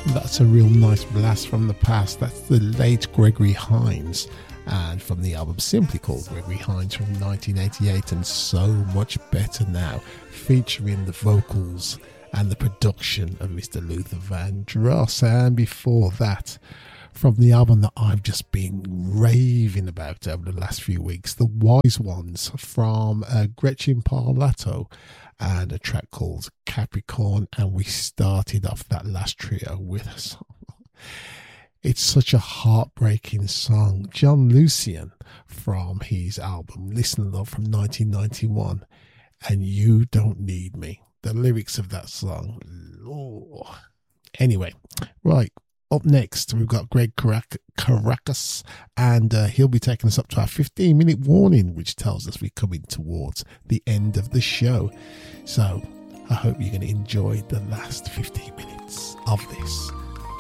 That's a real nice blast from the past. That's the late Gregory Hines, and from the album simply called Gregory Hines from 1988, and So Much Better Now, featuring the vocals and the production of Mr. Luther Vandross. And before that, from the album that I've just been raving about over the last few weeks, The Wise Ones, from Gretchen Parlato, and a track called Capricorn. And we started off that last trio with a song. It's such a heartbreaking song. John Lucian, from his album Listen Love from 1991, and You Don't Need Me. The lyrics of that song, Lord. Anyway, right, up next we've got Greg Caracas, and he'll be taking us up to our 15-minute warning, which tells us we're coming towards the end of the show. So I hope you're going to enjoy the last 15 minutes of this.